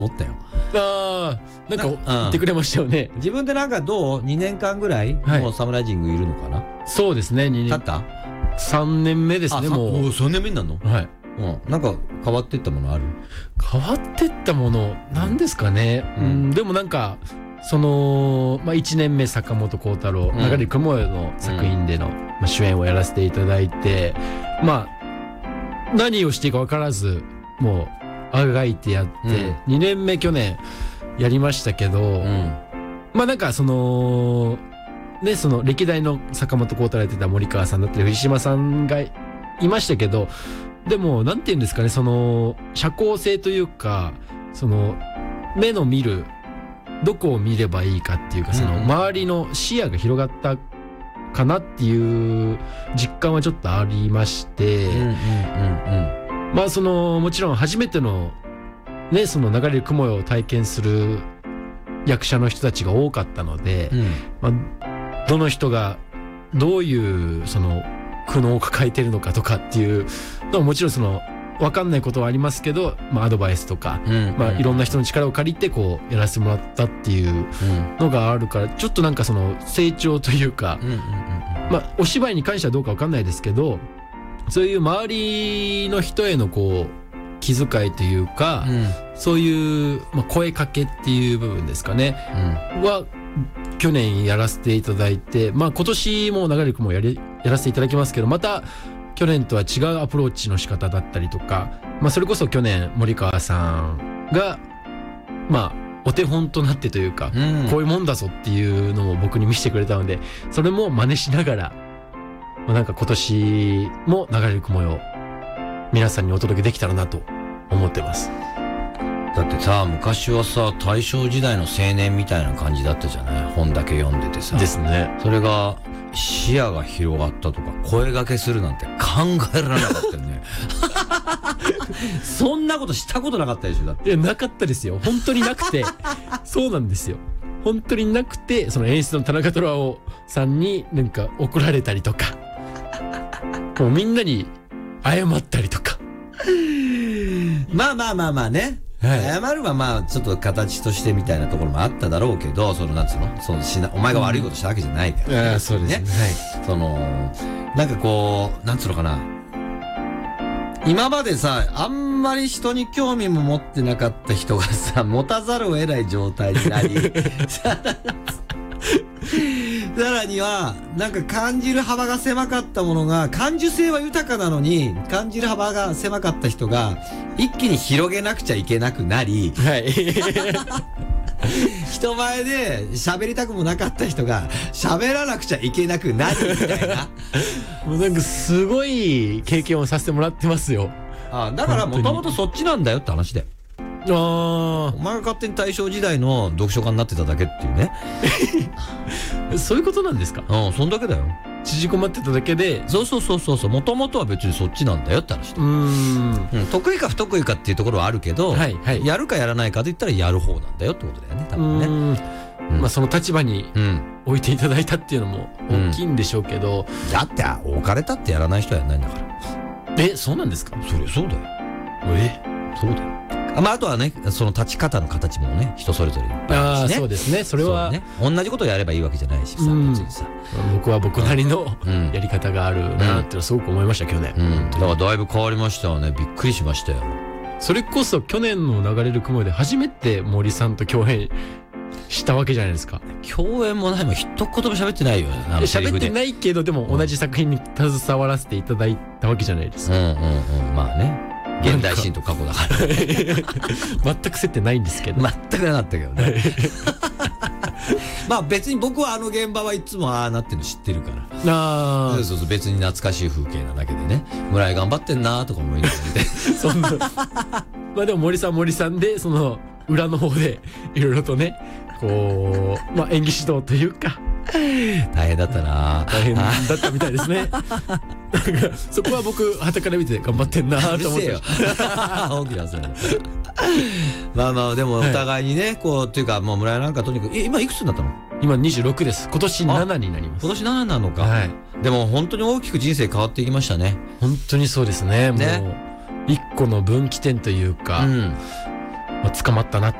思ったよ。 ああ、なんか言ってくれましたよね。 自分でなんかどう ?2 年間ぐらい、もうサムライジングいるのかな。 そうですね、2年。 経った ?3 年目ですね、もう。 もう3年目になるの？ はい。 なんか変わっていったものある？ 変わっていったもの、なんですかね。でもなんか、1年目坂本幸太郎、流れ雲よの作品での主演をやらせていただいて、何をしていいか分からず、もう、あがいてやって、2年目去年やりましたけど、なんかその歴代の坂本幸太郎やってた森川さんだったり藤島さんがいましたけど、でもなんて言うんですかね、社交性というか、目の見るどこを見ればいいかっていうか、周りの視野が広がったかなっていう実感はちょっとありまして、もちろん初めてのね、流れる雲よを体験する役者の人たちが多かったので、どの人がどういう苦悩を抱えているのかとかっていうのはもちろん分かんないことはありますけど、アドバイスとか、いろんな人の力を借りてやらせてもらったっていうのがあるから、ちょっとなんか成長というか、お芝居に関してはどうか分かんないですけど、そういう周りの人への気遣いというか、そういう、声かけっていう部分ですかね、は去年やらせていただいて、今年も流れくもやらせていただきますけど、また去年とは違うアプローチの仕方だったりとか、それこそ去年森川さんがお手本となってというか、こういうもんだぞっていうのを僕に見せてくれたので、それも真似しながら、なんか今年も流れる雲よ皆さんにお届けできたらなと思ってます。 だってさ、昔はさ、大正時代の青年みたいな感じだったじゃない？本だけ読んでてさ。 ですね。 それが視野が広がったとか声掛けするなんて考えられなかったよね。そんなことしたことなかったでしょ？だって。 いや、なかったですよ。本当になくて。そうなんですよ。本当になくて、演出の田中虎夫さんになんか怒られたりとか、もうみんなに謝ったりとか。 まあね。謝るはちょっと形としてみたいなところもあっただろうけど、なんつうの？お前が悪いことしたわけじゃないからね。 そうですね。 なんかなんつうのかな。今までさ、あんまり人に興味も持ってなかった人がさ、持たざるを得ない状態になり、さらには、なんか感じる幅が狭かったものが、感受性は豊かなのに、感じる幅が狭かった人が、一気に広げなくちゃいけなくなり、人前で喋りたくもなかった人が、喋らなくちゃいけなくなり、みたいな。 もうなんかすごい経験をさせてもらってますよ。 だからもともとそっちなんだよって話で。お前が勝手に大正時代の読書家になってただけっていうね。 そういうことなんですか？ そんだけだよ。 縮こまってただけで。 そう。もともとは別にそっちなんだよって話で。得意か不得意かっていうところはあるけど、やるかやらないかで言ったらやる方なんだよってことだよね、多分ね。 その立場に置いていただいたっていうのも大きいんでしょうけど。 だって置かれたってやらない人はやらないんだから。 そうなんですか？ そうだよ。そうだよ。あとはね、その立ち方の形もね、人それぞれいっぱいあるしね。 そうですね。それは同じことをやればいいわけじゃないしさ、別にさ。 僕は僕なりのやり方があるなってすごく思いました、去年。 だからだいぶ変わりましたよね。びっくりしましたよ。 それこそ去年の流れる雲で初めて森さんと共演したわけじゃないですか。 共演もないもん、一言も喋ってないよ。 喋ってないけど、でも同じ作品に携わらせていただいたわけじゃないですか。 まあね。現代シーンと過去だから。 全く接点ないんですけど。 全くなかったけどね。別に僕は現場はいつもああなってるの知ってるから。そう別に懐かしい風景なだけでね。村井頑張ってんなーとか思いながら見て。 そんな。でも森さんで裏の方でいろいろとね、演技指導というか。 大変だったな。 大変だったみたいですね。そこは僕傍から見て頑張ってんなと思って。 大きなそれ。でもお互いにね、っていうかもう村井なんかとにかく今いくつになったの？ 今26です。今年7になります。 今年7なのか。でも本当に大きく人生変わっていきましたね。 本当にそうですね。もう一個の分岐点というか、 捕まったなっ